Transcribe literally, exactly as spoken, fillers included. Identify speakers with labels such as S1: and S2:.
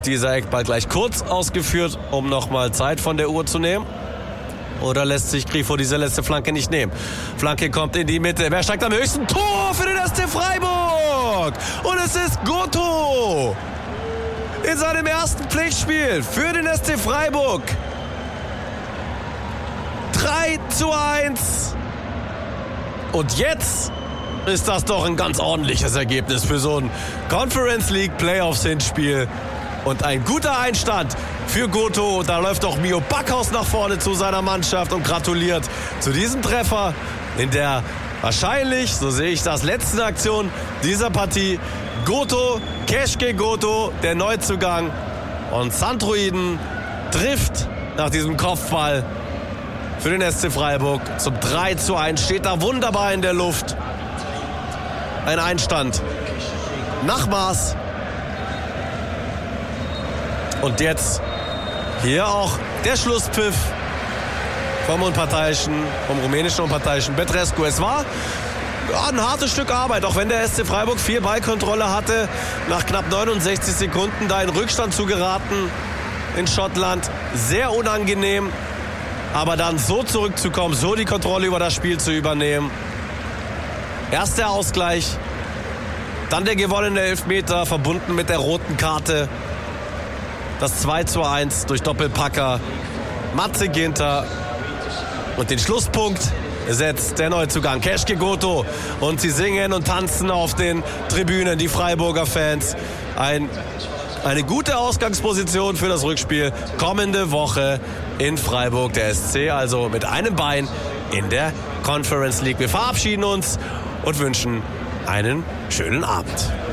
S1: Dieser Eckball gleich kurz ausgeführt, um nochmal Zeit von der Uhr zu nehmen. Oder lässt sich Grifo diese letzte Flanke nicht nehmen? Flanke kommt in die Mitte. Wer steigt am höchsten? Tor für den S C Freiburg! Und es ist Goto! In seinem ersten Pflichtspiel für den S C Freiburg. drei zu eins. Und jetzt ist das doch ein ganz ordentliches Ergebnis für so ein Conference League Playoffs Hinspiel. Und ein guter Einstand für Goto. Da läuft auch Mio Backhaus nach vorne zu seiner Mannschaft und gratuliert zu diesem Treffer in der wahrscheinlich, so sehe ich das, letzten Aktion dieser Partie. Goto, Keşke Goto, der Neuzugang. Und Sandroiden trifft nach diesem Kopfball für den S C Freiburg zum drei zu eins. Steht da wunderbar in der Luft. Ein Einstand nach Maß. Und jetzt hier auch der Schlusspfiff vom unparteiischen, vom rumänischen unparteiischen Petrescu. Es war ja, ein hartes Stück Arbeit, auch wenn der S C Freiburg viel Ballkontrolle hatte. Nach knapp neunundsechzig Sekunden da in Rückstand zu geraten in Schottland. Sehr unangenehm. Aber dann so zurückzukommen, so die Kontrolle über das Spiel zu übernehmen. Erst der Ausgleich, dann der gewonnene Elfmeter, verbunden mit der roten Karte. Das zwei zu eins durch Doppelpacker Matze Ginter. Und den Schlusspunkt setzt der Neuzugang Keşke Goto. Und sie singen und tanzen auf den Tribünen, die Freiburger Fans. Ein, eine gute Ausgangsposition für das Rückspiel kommende Woche in Freiburg. Der S C also mit einem Bein in der Conference League. Wir verabschieden uns und wünschen einen schönen Abend.